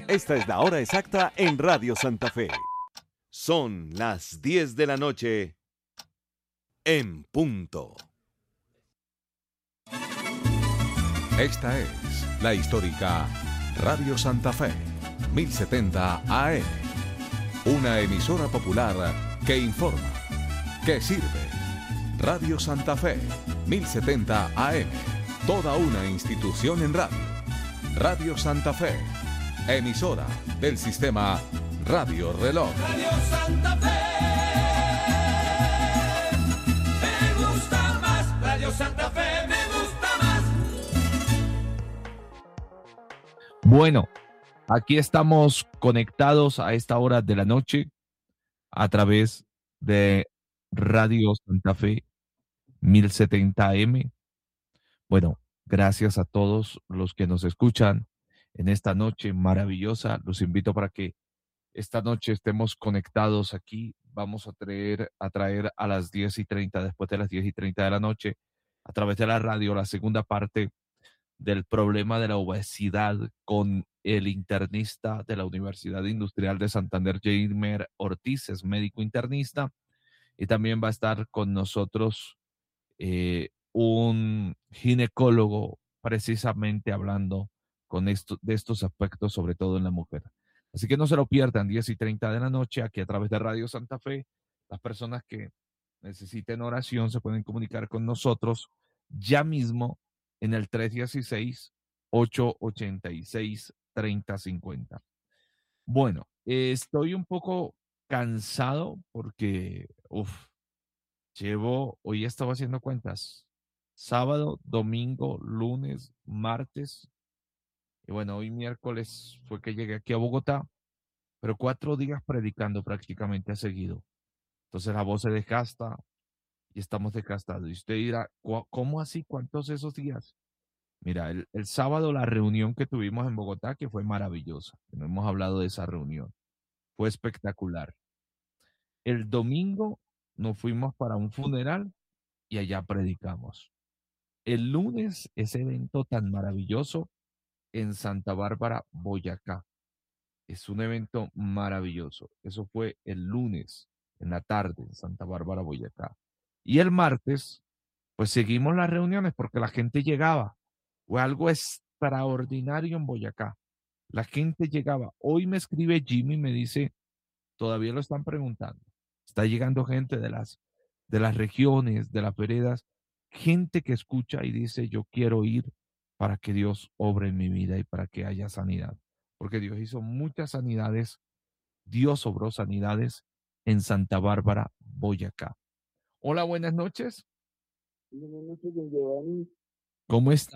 Esta es la hora exacta en Radio Santa Fe. Son las 10 de la noche en punto. Esta es la histórica Radio Santa Fe, 1070 AM. Una emisora popular que informa, que sirve. Radio Santa Fe, 1070 AM. Toda una institución en radio. Radio Santa Fe, emisora del sistema Radio Reloj. Radio Santa Fe, me gusta más. Radio Santa Fe, me gusta más. Bueno, aquí estamos conectados a esta hora de la noche a través de Radio Santa Fe 1070M. Bueno, gracias a todos los que nos escuchan en esta noche maravillosa. Los invito para que esta noche estemos conectados aquí. Vamos a traer a las 10:30, después de las 10:30 de la noche, a través de la radio, la segunda parte del problema de la obesidad con el internista de la Universidad Industrial de Santander, Jamer Ortiz, es médico internista, y también va a estar con nosotros un ginecólogo precisamente hablando de estos aspectos, sobre todo en la mujer. Así que no se lo pierdan, 10:30 de la noche, aquí a través de Radio Santa Fe. Las personas que necesiten oración se pueden comunicar con nosotros ya mismo en el 316-886-3050. Bueno, estoy un poco cansado porque, hoy estaba haciendo cuentas, sábado, domingo, lunes, martes, y bueno, hoy miércoles fue que llegué aquí a Bogotá, pero 4 días predicando prácticamente a seguido. Entonces la voz se desgasta y estamos desgastados. Y usted dirá, ¿cómo así? ¿Cuántos esos días? Mira, el sábado la reunión que tuvimos en Bogotá, que fue maravillosa, que no hemos hablado de esa reunión, fue espectacular. El domingo nos fuimos para un funeral y allá predicamos. El lunes, ese evento tan maravilloso en Santa Bárbara, Boyacá. Es un evento maravilloso. Eso fue el lunes en la tarde en Santa Bárbara, Boyacá. Y el martes, pues seguimos las reuniones porque la gente llegaba. Fue algo extraordinario en Boyacá. La gente llegaba. Hoy me escribe Jimmy y me dice, todavía lo están preguntando. Está llegando gente de las regiones, de las veredas, gente que escucha y dice, yo quiero ir para que Dios obre en mi vida y para que haya sanidad. Porque Dios hizo muchas sanidades, Dios obró sanidades en Santa Bárbara, Boyacá. Hola, buenas noches. Buenas noches, don Giovanni. ¿Cómo está?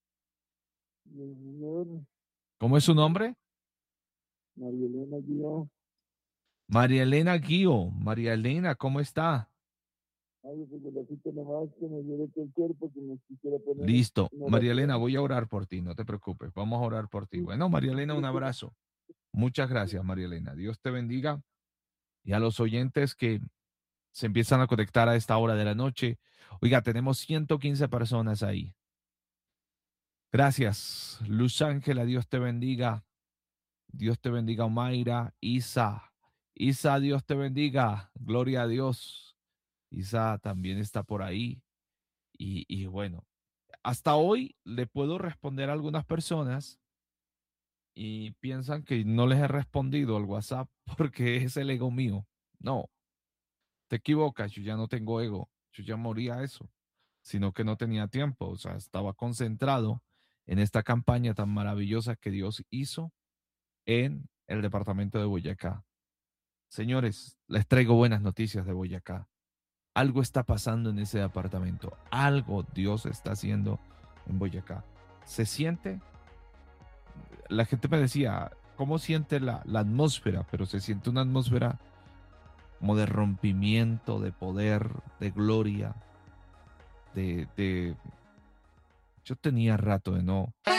Señor ¿Cómo es su nombre? María Elena Guía. María Elena Guío. María Elena, ¿cómo está? Ay, pues de la cita nomás que me duele todo el cuerpo, que me quisiera poner Listo. una María oración. Elena, voy a orar por ti, no te preocupes. Vamos a orar por ti. Bueno, María Elena, un abrazo. Muchas gracias, María Elena. Dios te bendiga. Y a los oyentes que se empiezan a conectar a esta hora de la noche. Oiga, tenemos 115 personas ahí. Gracias. Luz Ángela, Dios te bendiga. Dios te bendiga, Omaira. Isa. Isa, Dios te bendiga. Gloria a Dios. Isa también está por ahí. Y bueno, hasta hoy le puedo responder a algunas personas y piensan que no les he respondido al WhatsApp porque es el ego mío. No, te equivocas, yo ya no tengo ego, yo ya morí a eso, sino que no tenía tiempo, o sea, estaba concentrado en esta campaña tan maravillosa que Dios hizo en el departamento de Boyacá. Señores, les traigo buenas noticias de Boyacá. Algo está pasando en ese departamento, algo Dios está haciendo en Boyacá. ¿Se siente? La gente me decía, ¿cómo siente la atmósfera? Pero se siente una atmósfera como de rompimiento, de poder, de gloria, de... Yo tenía rato de no